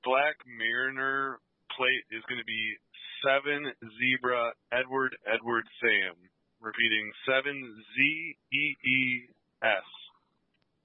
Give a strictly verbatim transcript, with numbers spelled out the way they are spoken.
Black Mariner plate is going to be seven Zebra Edward Edward Sam. Repeating, seven Z E E S.